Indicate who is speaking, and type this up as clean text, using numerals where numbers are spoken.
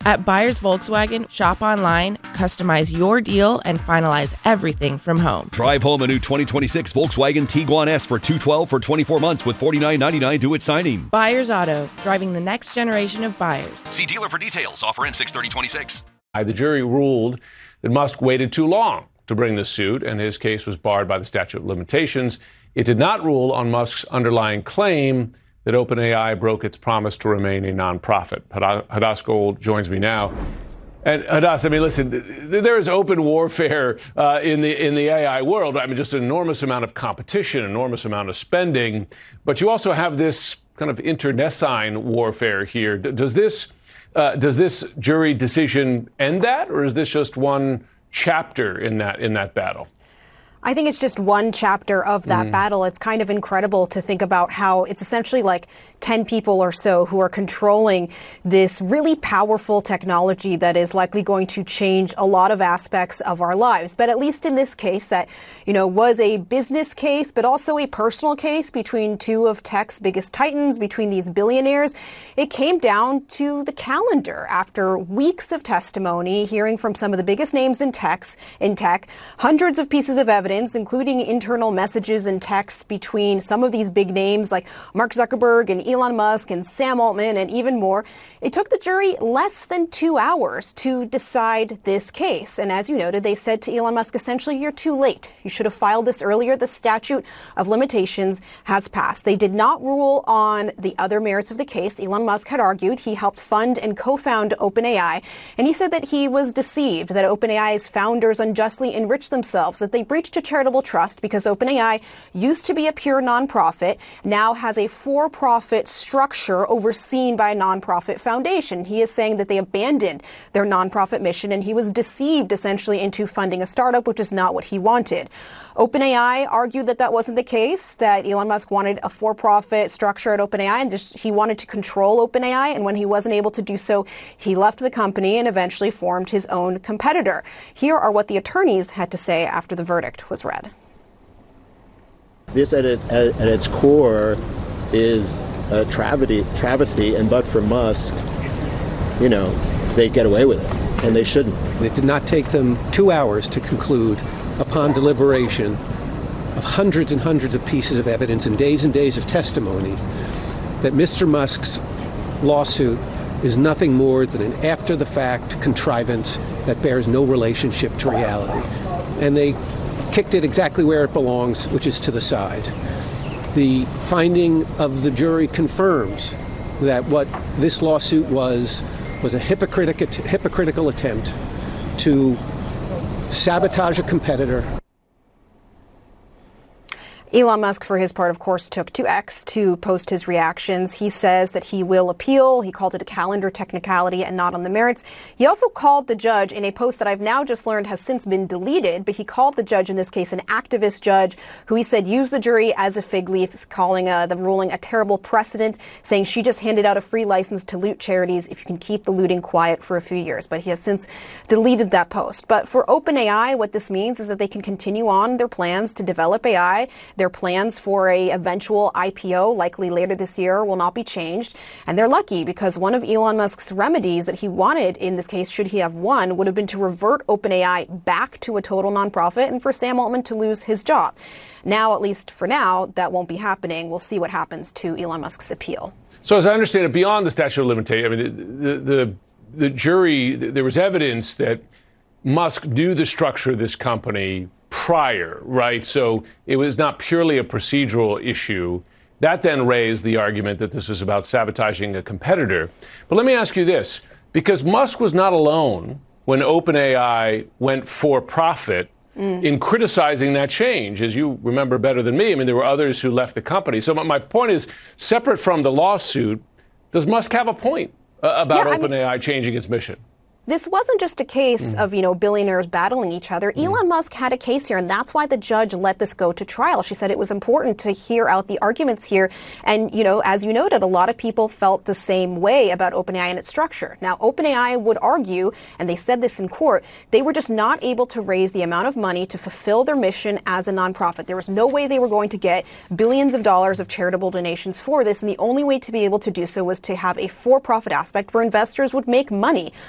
Speaker 1: At Buyers Volkswagen, shop online, customize your deal, and finalize everything from home.
Speaker 2: Drive home a new 2026 Volkswagen Tiguan S for $212 for 24 months with $49.99 due at signing.
Speaker 1: Buyers Auto, driving the next generation of buyers.
Speaker 2: See dealer for details. Offer in 6/30/26.
Speaker 3: The jury ruled that Musk waited too long to bring the suit, and his case was barred by the statute of limitations. It did not rule on Musk's underlying claim that OpenAI broke its promise to remain a nonprofit. Hadass Gold joins me now. And Hadass, I mean, listen, there is open warfare in the AI world. I mean, just an enormous amount of competition, enormous amount of spending. But you also have this kind of internecine warfare here. Does this jury decision end that, or is this just one chapter in that battle?
Speaker 4: I think it's just one chapter of that battle. It's kind of incredible to think about how it's essentially like 10 people or so who are controlling this really powerful technology that is likely going to change a lot of aspects of our lives. But at least in this case that, was a business case, but also a personal case between two of tech's biggest titans, between these billionaires, it came down to the calendar after weeks of testimony, hearing from some of the biggest names in tech, hundreds of pieces of evidence, including internal messages and texts between some of these big names like Mark Zuckerberg and Elon Musk and Sam Altman and even more. It took the jury less than 2 hours to decide this case. And as you noted, they said to Elon Musk, essentially, you're too late. You should have filed this earlier. The statute of limitations has passed. They did not rule on the other merits of the case. Elon Musk had argued he helped fund and co-found OpenAI. And he said that he was deceived, that OpenAI's founders unjustly enriched themselves, that they breached a charitable trust because OpenAI used to be a pure nonprofit, now has a for-profit structure overseen by a nonprofit foundation. He is saying that they abandoned their nonprofit mission and he was deceived essentially into funding a startup, which is not what he wanted. OpenAI argued that that wasn't the case, that Elon Musk wanted a for-profit structure at OpenAI and he wanted to control OpenAI. And when he wasn't able to do so, he left the company and eventually formed his own competitor. Here are what the attorneys had to say after the verdict was read.
Speaker 5: This at its core is a travesty, and but for Musk, they'd get away with it, and they shouldn't.
Speaker 6: It did not take them 2 hours to conclude, upon deliberation of hundreds and hundreds of pieces of evidence and days of testimony, that Mr. Musk's lawsuit is nothing more than an after-the-fact contrivance that bears no relationship to reality. And they kicked it exactly where it belongs, which is to the side. The finding of the jury confirms that what this lawsuit was a hypocritical attempt to sabotage a competitor.
Speaker 4: Elon Musk, for his part, of course, took to X to post his reactions. He says that he will appeal. He called it a calendar technicality and not on the merits. He also called the judge in a post that I've now just learned has since been deleted, but he called the judge in this case an activist judge who he said used the jury as a fig leaf, calling the ruling a terrible precedent, saying she just handed out a free license to loot charities if you can keep the looting quiet for a few years. But he has since deleted that post. But for OpenAI, what this means is that they can continue on their plans to develop AI. Their plans for a eventual IPO, likely later this year, will not be changed. And they're lucky because one of Elon Musk's remedies that he wanted in this case, should he have won, would have been to revert OpenAI back to a total nonprofit and for Sam Altman to lose his job. Now, at least for now, that won't be happening. We'll see what happens to Elon Musk's appeal.
Speaker 3: So as I understand it, beyond the statute of limitations, I mean, the jury, there was evidence that Musk knew the structure of this company prior, right? So it was not purely a procedural issue. That then raised the argument that this was about sabotaging a competitor. But let me ask you this, because Musk was not alone when OpenAI went for profit in criticizing that change. As you remember better than me, I mean, there were others who left the company. So my point is, separate from the lawsuit, does Musk have a point about OpenAI changing its mission?
Speaker 4: This wasn't just a case of, billionaires battling each other. Elon Musk had a case here, and that's why the judge let this go to trial. She said it was important to hear out the arguments here. And, as you noted, a lot of people felt the same way about OpenAI and its structure. Now, OpenAI would argue, and they said this in court, they were just not able to raise the amount of money to fulfill their mission as a nonprofit. There was no way they were going to get billions of dollars of charitable donations for this, and the only way to be able to do so was to have a for-profit aspect where investors would make money